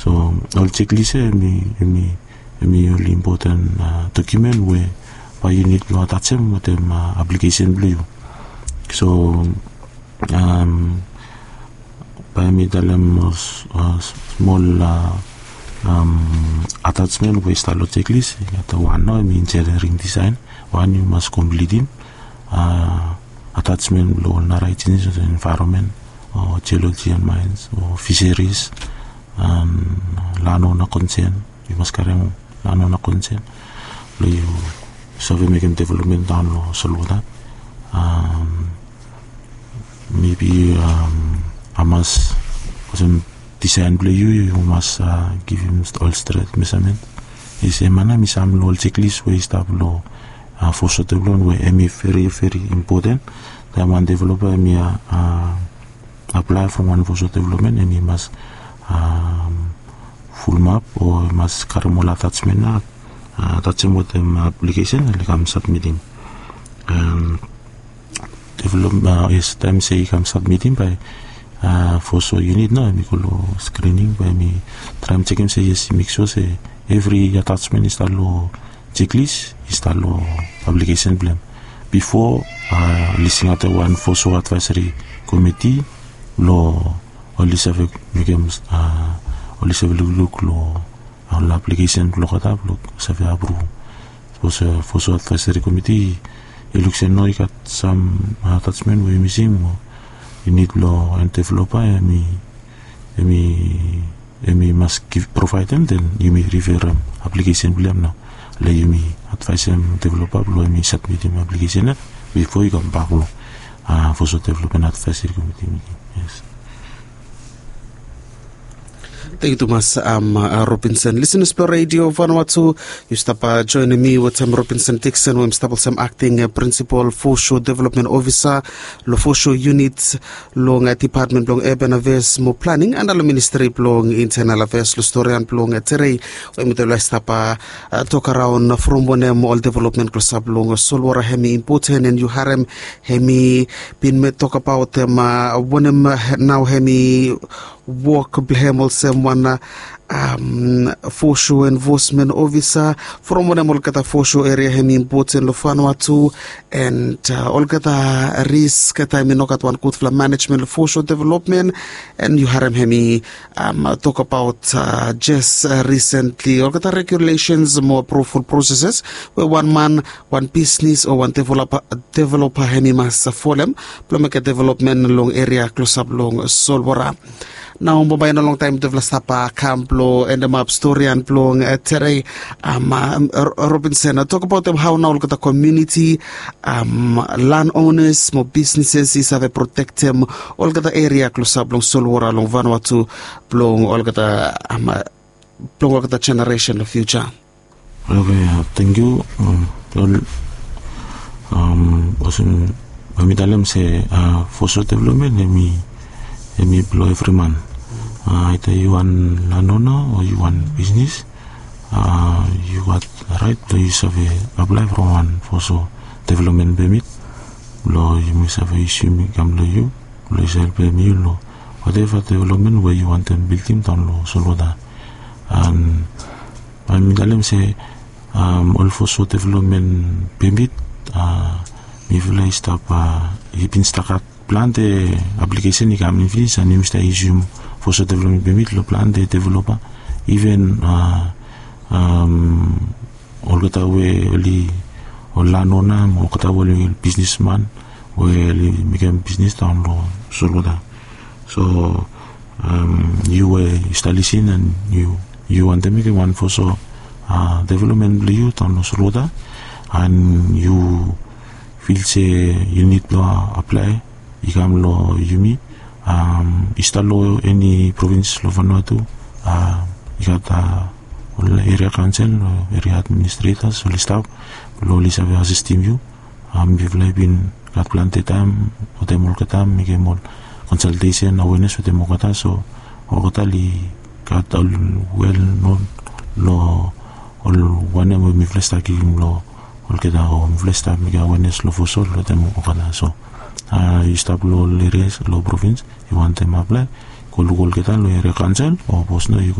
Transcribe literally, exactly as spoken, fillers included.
So all checklist emi emi emi really important uh, document where by you need to attach them with them uh, application blue. So um by me dalam uh, small uh, um attachment with style checklist at one no emi engineering design one you must complete in uh, attachment below narrating the environment or geology and mines or fisheries um lano na consent you must carry lano na consent you survey making development down lo solo that um maybe um I must some design play you you must uh, give him all straight measurement is a mana misam lo checklist we stable uh, for so development we emi very very important that one developer me uh, apply for one for so development and he must um, full map or must carry more attachment na uh, attachment with them application and come submitting um, develop uh, is time say come submitting by uh, for so you need no because screening by me try and check him say yes make sure say every attachment is lo checklist is lo application plan before uh, listing out the one for so advisory committee lo only save becomes uh only save look lo on l'application lo kata lo save approve so for so advisory committee it looks no you got some attachment we missing you need lo and developer and me and me and me must give provide them then you may refer um, application plan no le you me advise them developer lo me submit them application before you come back lo uh, for so development advisory committee meeting. Yes. Thank you, Thomas. I'm uh, Robinson. Listeners per radio Vanuatu. You stop uh, joining me with um, Robinson Dixon. I'm stable some acting uh, principal Foreshore Development Officer, lo Foreshore Unit, long uh, Department long Urban Affairs mo Planning, and the Ministry long Internal Affairs, lo Historian long uh, Terei. I'm the last stop uh, uh, talk around from one um, all development close up long Solwara hemi important and you harem hemi been me talk about them um, uh, one um, now hemi work behemel someone um Foreshore enforcement officer from one all kata Foreshore area hemi important lo Vanuatu and uh, all kata risk kata minokat one good for management of Foreshore development and you harem hemi um talk about uh, just uh, recently all kata regulations more approval processes where one man one business or one developer developer hemi must follow plumaka development long area close up long Solwara. Now, mobile na long time develop pa Camplo and the map story and plong uh, Terei um, um Robinson. Uh, talk about them how now look at the community, um landowners, more businesses is have a protect them all the area close up long Solwara long Vanuatu plong all the um plong all the generation of future. Okay, uh, thank you. Um, um also kami dalam say uh Foreshore development me me blow every man. Uh, either you want landowner or you want business, uh, you got right to use of a apply for one for so development permit. Lo you must have a issue me come to you. Lo is help me lo whatever development where you want them building down lo solo da. And I mean them say um all for so development permit. Uh, me feel stop. Uh, he been stuck at plan the application is coming fees and you must issue for so development permit lo plan the developer even uh, um all kata we only or landowner or kata we businessman we make a business down lo solo da so um you were establishing and you you want to make one for so uh, development you down lo solo da and you feel say you need to uh, apply ikam lo yumi um istalo any province lo Vanuatu uh ikata all area council area administrators all staff lo lisa ve assisting you um we've been got planted time hotemol katam migemol consultation awareness hotemol kata so okatali got all well known lo all one of me flesta kim lo all keda o flesta miga awareness lo fosol lo temo okata so Uh, you stop low areas, low province, you want them apply, call the call get on, low area council, or post no, you